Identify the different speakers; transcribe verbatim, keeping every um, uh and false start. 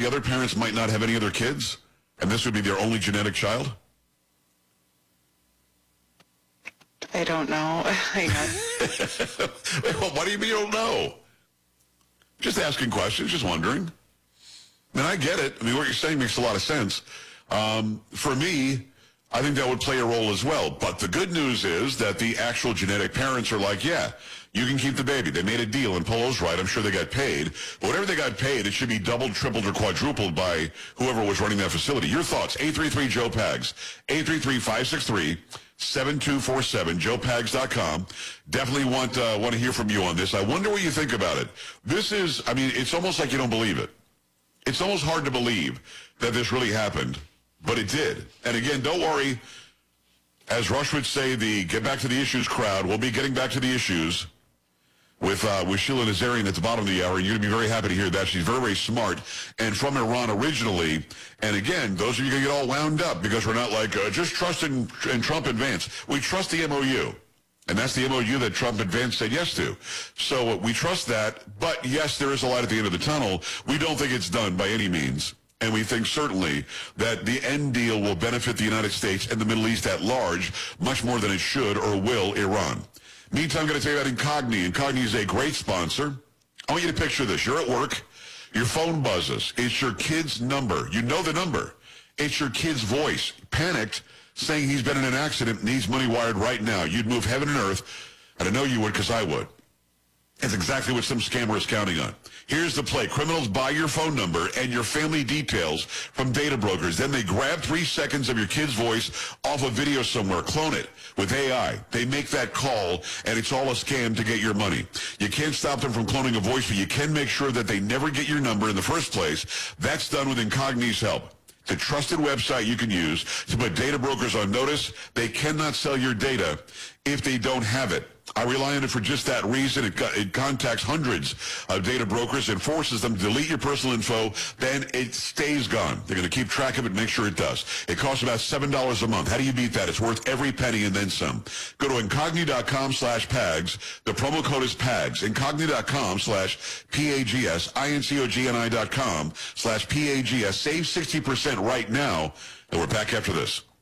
Speaker 1: the other parents might not have any other kids, and this would be their only genetic child?
Speaker 2: I don't know. Hang on.
Speaker 1: Well, what do you mean you don't know? Just asking questions, just wondering. I mean, I get it. I mean, what you're saying makes a lot of sense. Um, for me, I think that would play a role as well. But the good news is that the actual genetic parents are like, yeah, you can keep the baby. They made a deal, and Polo's right. I'm sure they got paid. But whatever they got paid, it should be doubled, tripled, or quadrupled by whoever was running that facility. Your thoughts, eight three three, Joe Pags, eight three three, five six three, seven two four seven, joe pags dot com. Definitely want, uh, want to hear from you on this. I wonder what you think about it. This is, I mean, it's almost like you don't believe it. It's almost hard to believe that this really happened, but it did. And again, don't worry. As Rush would say, the Get Back to the Issues crowd will be getting back to the issues with uh, with Sheila Nazarian at the bottom of the hour. You're going to be very happy to hear that. She's very, very smart and from Iran originally. And again, those of you going to get all wound up because we're not like, uh, just trust in, in Trump and Vance. We trust the M O U. And that's the M O U that Trump and Vance said yes to. So uh, we trust that. But yes, there is a light at the end of the tunnel. We don't think it's done by any means. And we think certainly that the end deal will benefit the United States and the Middle East at large much more than it should or will Iran. Meantime, I'm going to tell you about Incogni. Incogni is a great sponsor. I want you to picture this. You're at work. Your phone buzzes. It's your kid's number. You know the number. It's your kid's voice. Panicked, saying he's been in an accident and needs money wired right now. You'd move heaven and earth, and I know you would because I would. It's exactly what some scammer is counting on. Here's the play. Criminals buy your phone number and your family details from data brokers. Then they grab three seconds of your kid's voice off a video somewhere, clone it with A I. They make that call, and it's all a scam to get your money. You can't stop them from cloning a voice, but you can make sure that they never get your number in the first place. That's done with Incogni's help. It's a trusted website you can use to put data brokers on notice. They cannot sell your data if they don't have it. I rely on it for just that reason. It, it contacts hundreds of data brokers and forces them to delete your personal info. Then it stays gone. They're going to keep track of it and make sure it does. It costs about seven dollars a month. How do you beat that? It's worth every penny and then some. Go to incogni.com slash PAGS. The promo code is PAGS. Incogni.com slash P-A-G-S. I-N-C-O-G-N-I dot com slash P-A-G-S. Save sixty percent right now. And we're back after this.